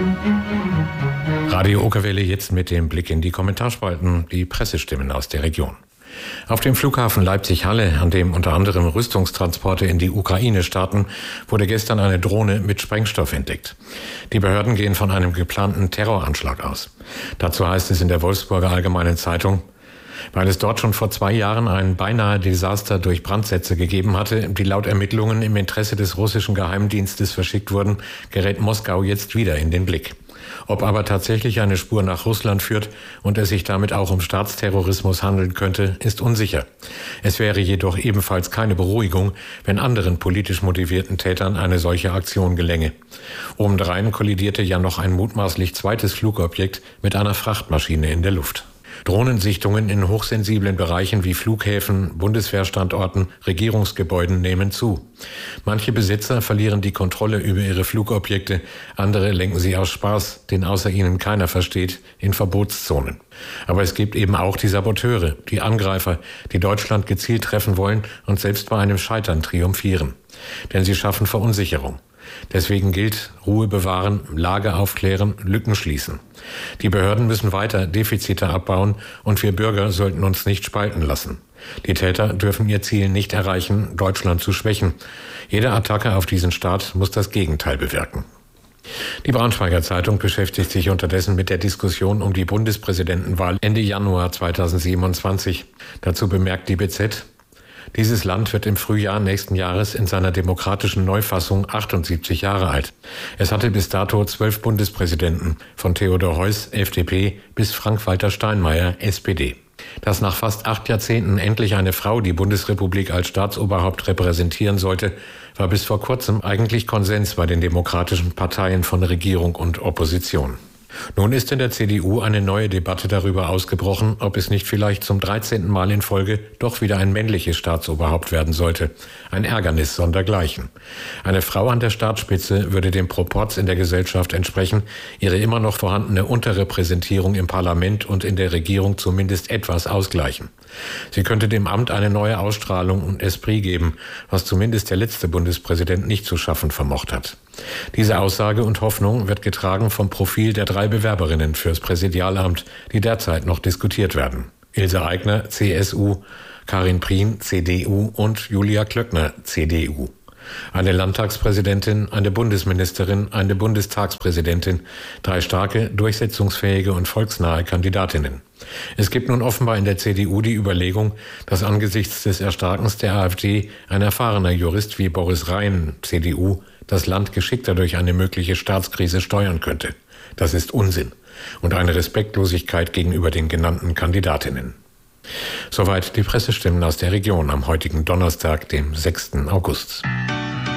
Radio Okerwelle jetzt mit dem Blick in die Kommentarspalten, die Pressestimmen aus der Region. Auf dem Flughafen Leipzig-Halle, an dem unter anderem Rüstungstransporte in die Ukraine starten, wurde gestern eine Drohne mit Sprengstoff entdeckt. Die Behörden gehen von einem geplanten Terroranschlag aus. Dazu heißt es in der Wolfsburger Allgemeinen Zeitung: Weil es dort schon vor 2 Jahren ein beinahe Desaster durch Brandsätze gegeben hatte, die laut Ermittlungen im Interesse des russischen Geheimdienstes verschickt wurden, gerät Moskau jetzt wieder in den Blick. Ob aber tatsächlich eine Spur nach Russland führt und es sich damit auch um Staatsterrorismus handeln könnte, ist unsicher. Es wäre jedoch ebenfalls keine Beruhigung, wenn anderen politisch motivierten Tätern eine solche Aktion gelänge. Obendrein kollidierte ja noch ein mutmaßlich zweites Flugobjekt mit einer Frachtmaschine in der Luft. Drohnensichtungen in hochsensiblen Bereichen wie Flughäfen, Bundeswehrstandorten, Regierungsgebäuden nehmen zu. Manche Besitzer verlieren die Kontrolle über ihre Flugobjekte, andere lenken sie aus Spaß, den außer ihnen keiner versteht, in Verbotszonen. Aber es gibt eben auch die Saboteure, die Angreifer, die Deutschland gezielt treffen wollen und selbst bei einem Scheitern triumphieren. Denn sie schaffen Verunsicherung. Deswegen gilt: Ruhe bewahren, Lage aufklären, Lücken schließen. Die Behörden müssen weiter Defizite abbauen und wir Bürger sollten uns nicht spalten lassen. Die Täter dürfen ihr Ziel nicht erreichen, Deutschland zu schwächen. Jede Attacke auf diesen Staat muss das Gegenteil bewirken. Die Braunschweiger Zeitung beschäftigt sich unterdessen mit der Diskussion um die Bundespräsidentenwahl Ende Januar 2027. Dazu bemerkt die BZ: Dieses Land wird im Frühjahr nächsten Jahres in seiner demokratischen Neufassung 78 Jahre alt. Es hatte bis dato 12 Bundespräsidenten, von Theodor Heuss, FDP, bis Frank-Walter Steinmeier, SPD. Dass nach fast 8 Jahrzehnten endlich eine Frau die Bundesrepublik als Staatsoberhaupt repräsentieren sollte, war bis vor kurzem eigentlich Konsens bei den demokratischen Parteien von Regierung und Opposition. Nun ist in der CDU eine neue Debatte darüber ausgebrochen, ob es nicht vielleicht zum 13. Mal in Folge doch wieder ein männliches Staatsoberhaupt werden sollte. Ein Ärgernis sondergleichen. Eine Frau an der Staatsspitze würde dem Proporz in der Gesellschaft entsprechen, ihre immer noch vorhandene Unterrepräsentierung im Parlament und in der Regierung zumindest etwas ausgleichen. Sie könnte dem Amt eine neue Ausstrahlung und Esprit geben, was zumindest der letzte Bundespräsident nicht zu schaffen vermocht hat. Diese Aussage und Hoffnung wird getragen vom Profil der 3 Bewerberinnen fürs Präsidialamt, die derzeit noch diskutiert werden: Ilse Aigner, CSU, Karin Prien, CDU und Julia Klöckner, CDU. Eine Landtagspräsidentin, eine Bundesministerin, eine Bundestagspräsidentin, 3 starke, durchsetzungsfähige und volksnahe Kandidatinnen. Es gibt nun offenbar in der CDU die Überlegung, dass angesichts des Erstarkens der AfD ein erfahrener Jurist wie Boris Rhein, CDU, das Land geschickter durch eine mögliche Staatskrise steuern könnte. Das ist Unsinn und eine Respektlosigkeit gegenüber den genannten Kandidatinnen. Soweit die Pressestimmen aus der Region am heutigen Donnerstag, dem 6. August.